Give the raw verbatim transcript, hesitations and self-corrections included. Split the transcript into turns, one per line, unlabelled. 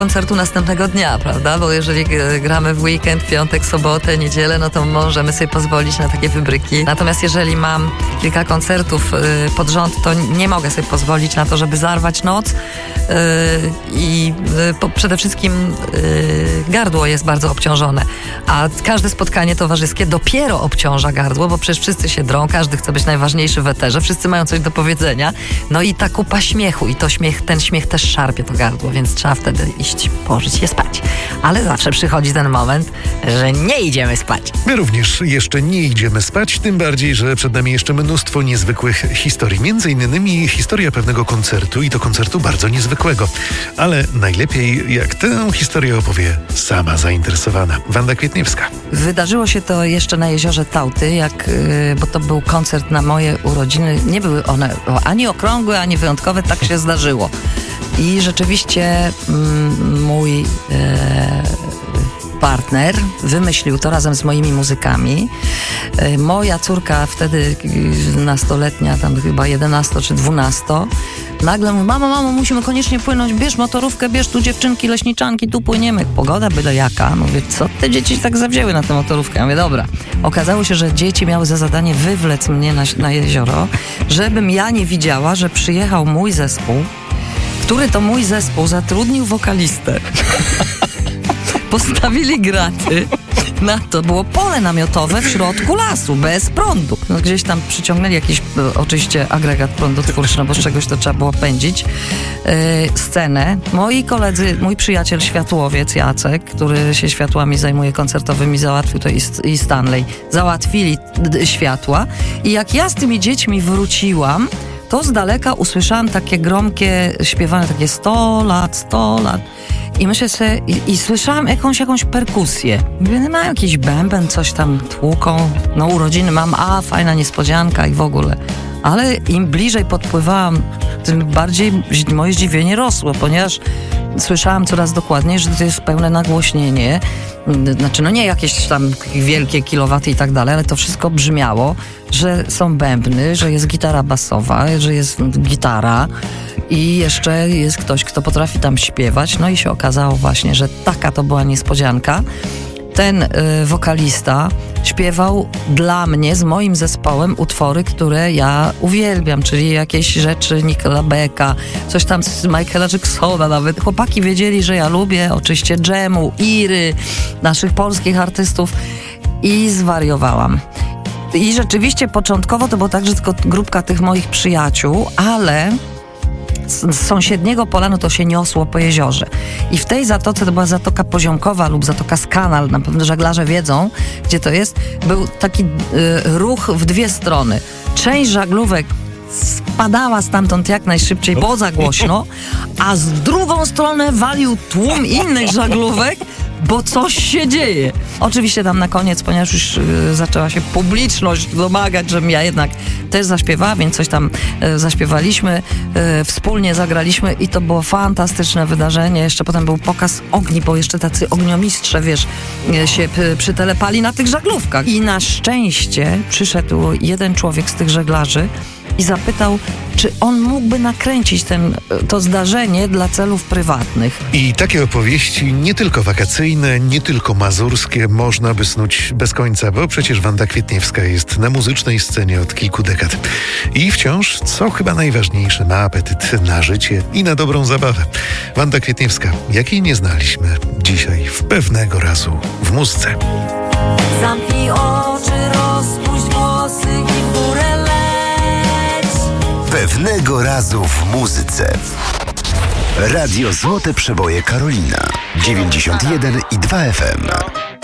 koncertu następnego dnia, prawda? Bo jeżeli gramy w weekend, piątek, sobotę, niedzielę, no to możemy sobie pozwolić na takie wybryki. Natomiast jeżeli mam kilka koncertów pod rząd, to nie mogę sobie pozwolić na to, żeby zarwać noc i przede wszystkim gardło jest bardzo obciążone, a każde spotkanie towarzyskie dopiero obciąża gardło, bo przecież wszyscy się drą, każdy chce być najważniejszy w eterze, wszyscy mają coś do powiedzenia, no i ta kupa śmiechu i to śmiech, ten śmiech też szarpie to gardło, więc trzeba wtedy iść położyć się spać. Ale zawsze przychodzi ten moment, że nie idziemy spać.
My również jeszcze nie idziemy spać, tym bardziej, że przed nami jeszcze mnóstwo niezwykłych historii. Między innymi historia pewnego koncertu i to koncertu bardzo niezwykłego. Ale najlepiej, jak tę historię opowie sama zainteresowana Wanda Kwietniewska.
Wydarzyło się to jeszcze na jeziorze Tałty, jak, bo to był koncert na moje urodziny. Nie były one ani okrągłe, ani wyjątkowe, tak się zdarzyło. I rzeczywiście mm, mój e, partner wymyślił to razem z moimi muzykami. E, moja córka wtedy nastoletnia, tam chyba jedenasto czy dwunasto, nagle mówi: mamo, mamo, musimy koniecznie płynąć, bierz motorówkę, bierz tu dziewczynki, leśniczanki, tu płyniemy. Pogoda byle jaka. Mówię, co te dzieci tak zawzięły na tę motorówkę? Ja mówię, dobra. Okazało się, że dzieci miały za zadanie wywlec mnie na, na jezioro, żebym ja nie widziała, że przyjechał mój zespół, który to mój zespół zatrudnił wokalistę. Postawili graty. Na to było pole namiotowe w środku lasu, bez prądu. No, gdzieś tam przyciągnęli jakiś, oczywiście, agregat prądotwórczy, no bo z czegoś to trzeba było pędzić. Yy, scenę. Moi koledzy, mój przyjaciel światłowiec Jacek, który się światłami zajmuje koncertowymi, załatwił to i, i Stanley, załatwili d- światła. I jak ja z tymi dziećmi wróciłam, to z daleka usłyszałam takie gromkie śpiewane, takie sto lat, sto lat. I myślę sobie, i, i słyszałam jakąś, jakąś perkusję. Mówię, no ma jakiś bęben, coś tam tłuką. No urodziny mam, a fajna niespodzianka i w ogóle. Ale im bliżej podpływałam, tym bardziej moje zdziwienie rosło, ponieważ słyszałam coraz dokładniej, że to jest pełne nagłośnienie. Znaczy, no nie jakieś tam wielkie kilowaty i tak dalej, ale to wszystko brzmiało, że są bębny, że jest gitara basowa, że jest gitara i jeszcze jest ktoś, kto potrafi tam śpiewać. No i się okazało właśnie, że taka to była niespodzianka. Ten y, wokalista śpiewał dla mnie, z moim zespołem, utwory, które ja uwielbiam, czyli jakieś rzeczy Nicka Becka, coś tam z Michaela Jacksona nawet. Chłopaki wiedzieli, że ja lubię oczywiście dżemu, Iry, naszych polskich artystów i zwariowałam. I rzeczywiście początkowo to było tak, że tylko grupka tych moich przyjaciół, ale z sąsiedniego pola no to się niosło po jeziorze. I w tej zatoce, to była Zatoka Poziomkowa lub Zatoka Skanal, na pewno żeglarze wiedzą, gdzie to jest, był taki y, ruch w dwie strony. Część żaglówek spadała stamtąd jak najszybciej, bo za głośno, a z drugą stronę walił tłum innych żaglówek, bo coś się dzieje. Oczywiście tam na koniec, ponieważ już y, zaczęła się publiczność domagać, żebym ja jednak też zaśpiewała, więc coś tam y, zaśpiewaliśmy, y, wspólnie zagraliśmy i to było fantastyczne wydarzenie. Jeszcze potem był pokaz ogni, bo jeszcze tacy ogniomistrze, wiesz, y, się y, przytelepali na tych żaglówkach. I na szczęście przyszedł jeden człowiek z tych żeglarzy i zapytał, czy on mógłby nakręcić ten, to zdarzenie dla celów prywatnych.
I takie opowieści, nie tylko wakacyjne, nie tylko mazurskie, można by snuć bez końca, bo przecież Wanda Kwietniewska jest na muzycznej scenie od kilku dekad. I wciąż, co chyba najważniejsze, ma apetyt na życie i na dobrą zabawę. Wanda Kwietniewska, jakiej nie znaliśmy, dzisiaj w Pewnego Razu w Muzyce.
Zamknij oczy, rozpuść włosy i w górę leć.
Pewnego Razu w Muzyce. Radio Złote Przeboje Karolina dziewięćdziesiąt jeden i dwa F M.